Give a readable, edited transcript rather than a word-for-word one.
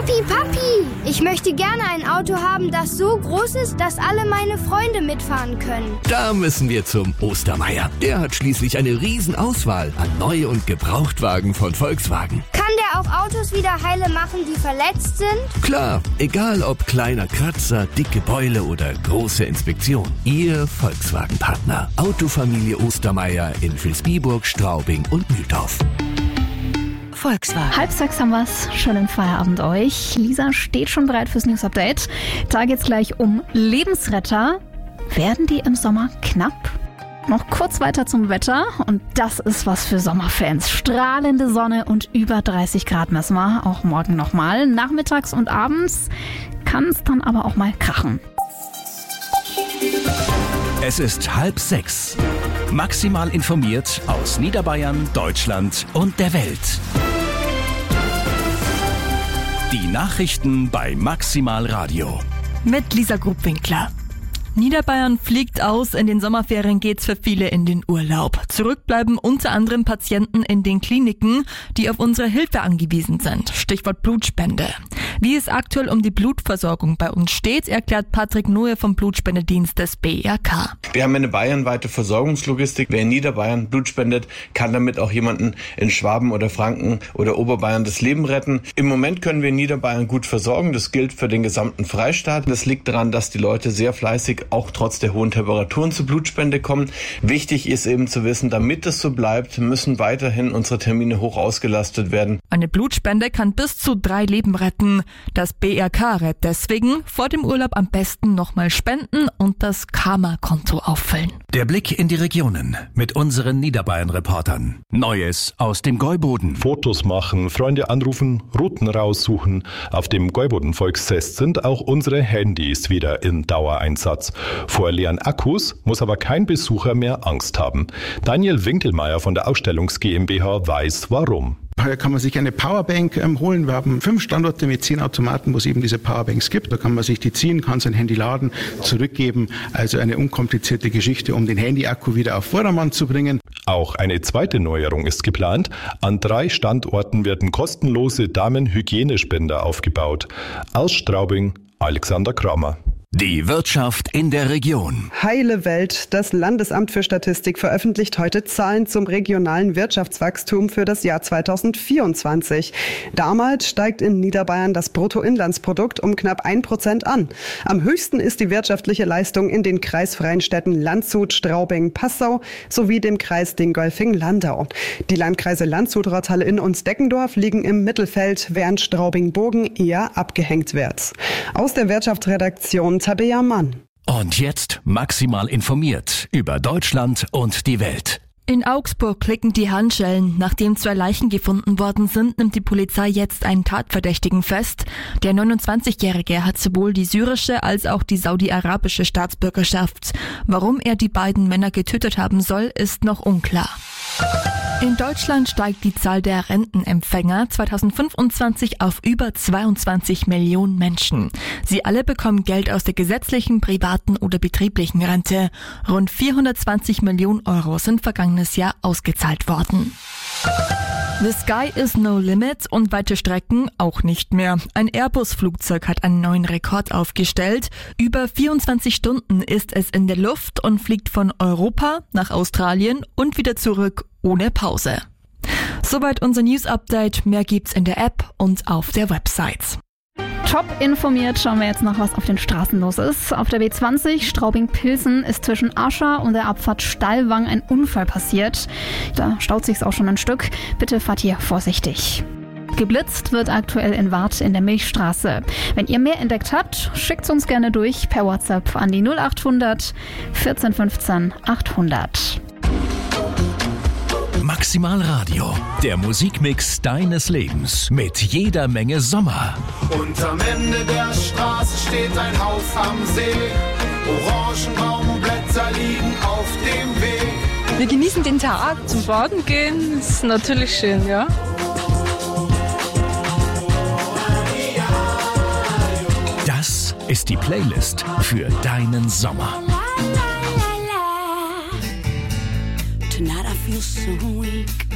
Papi, ich möchte gerne ein Auto haben, das so groß ist, dass alle meine Freunde mitfahren können. Da müssen wir zum Ostermeier. Der hat schließlich eine Riesenauswahl an Neu- und Gebrauchtwagen von Volkswagen. Kann der auch Autos wieder heile machen, die verletzt sind? Klar, egal ob kleiner Kratzer, dicke Beule oder große Inspektion. Ihr Volkswagen-Partner. Autofamilie Ostermeier in Vilsbiburg, Straubing und Mühldorf. Volkswagen. 5:30 haben wir's. Schönen Feierabend euch. Lisa steht schon bereit fürs News-Update. Da geht's gleich um Lebensretter. Werden die im Sommer knapp? Noch kurz weiter zum Wetter. Und das ist was für Sommerfans. Strahlende Sonne und über 30 Grad messen wir. Auch morgen nochmal. Nachmittags und abends kann es dann aber auch mal krachen. Es ist 5:30. Maximal informiert aus Niederbayern, Deutschland und der Welt. Die Nachrichten bei Maximal Radio. Mit Lisa Grubwinkler. Niederbayern fliegt aus, in den Sommerferien geht's für viele in den Urlaub. Zurückbleiben unter anderem Patienten in den Kliniken, die auf unsere Hilfe angewiesen sind. Stichwort Blutspende. Wie es aktuell um die Blutversorgung bei uns steht, erklärt Patrick Noe vom Blutspendedienst des BRK. Wir haben eine bayernweite Versorgungslogistik. Wer in Niederbayern Blut spendet, kann damit auch jemanden in Schwaben oder Franken oder Oberbayern das Leben retten. Im Moment können wir in Niederbayern gut versorgen. Das gilt für den gesamten Freistaat. Das liegt daran, dass die Leute sehr fleißig auch trotz der hohen Temperaturen zur Blutspende kommen. Wichtig ist eben zu wissen, damit es so bleibt, müssen weiterhin unsere Termine hoch ausgelastet werden. Eine Blutspende kann bis zu 3 Leben retten. Das BRK rät deswegen, vor dem Urlaub am besten nochmal spenden und das Karma-Konto auffüllen. Der Blick in die Regionen mit unseren Niederbayern-Reportern. Neues aus dem Gäuboden. Fotos machen, Freunde anrufen, Routen raussuchen. Auf dem Gäuboden-Volksfest sind auch unsere Handys wieder in Dauereinsatz. Vor leeren Akkus muss aber kein Besucher mehr Angst haben. Daniel Winkelmeier von der Ausstellungs GmbH weiß warum. Hier kann man sich eine Powerbank holen. Wir haben 5 Standorte mit 10 Automaten, wo es eben diese Powerbanks gibt. Da kann man sich die ziehen, kann sein Handy laden, zurückgeben. Also eine unkomplizierte Geschichte, um den Handyakku wieder auf Vordermann zu bringen. Auch eine zweite Neuerung ist geplant. An 3 Standorten werden kostenlose Damenhygienespender aufgebaut. Aus Straubing, Alexander Kramer. Die Wirtschaft in der Region. Heile Welt. Das Landesamt für Statistik veröffentlicht heute Zahlen zum regionalen Wirtschaftswachstum für das Jahr 2024. Damals steigt in Niederbayern das Bruttoinlandsprodukt um knapp 1% an. Am höchsten ist die wirtschaftliche Leistung in den kreisfreien Städten Landshut, Straubing, Passau sowie dem Kreis Dingolfing-Landau. Die Landkreise Landshut, Rottal-Inn und Deckendorf liegen im Mittelfeld, während Straubing-Bogen eher abgehängt wird. Aus der Wirtschaftsredaktion Tabea Mann. Und jetzt maximal informiert über Deutschland und die Welt. In Augsburg klicken die Handschellen. Nachdem 2 Leichen gefunden worden sind, nimmt die Polizei jetzt einen Tatverdächtigen fest. Der 29-Jährige hat sowohl die syrische als auch die saudi-arabische Staatsbürgerschaft. Warum er die beiden Männer getötet haben soll, ist noch unklar. In Deutschland steigt die Zahl der Rentenempfänger 2025 auf über 22 Millionen Menschen. Sie alle bekommen Geld aus der gesetzlichen, privaten oder betrieblichen Rente. Rund 420 Millionen Euro sind vergangenes Jahr ausgezahlt worden. The sky is no limit und weite Strecken auch nicht mehr. Ein Airbus-Flugzeug hat einen neuen Rekord aufgestellt. Über 24 Stunden ist es in der Luft und fliegt von Europa nach Australien und wieder zurück ohne Pause. Soweit unser News-Update. Mehr gibt's in der App und auf der Website. Top informiert schauen wir jetzt noch, was auf den Straßen los ist. Auf der B20 Straubing-Pilsen ist zwischen Ascha und der Abfahrt Stallwang ein Unfall passiert. Da staut sich's auch schon ein Stück. Bitte fahrt hier vorsichtig. Geblitzt wird aktuell in Warth in der Milchstraße. Wenn ihr mehr entdeckt habt, schickt's uns gerne durch per WhatsApp an die 0800 1415 800. Maximal Radio, der Musikmix deines Lebens mit jeder Menge Sommer. Und am Ende der Straße steht ein Haus am See. Orangenbaumblätter liegen auf dem Weg. Wir genießen den Tag, zum Baden gehen, ist natürlich schön, ja. Das ist die Playlist für deinen Sommer. Tonight I feel so weak.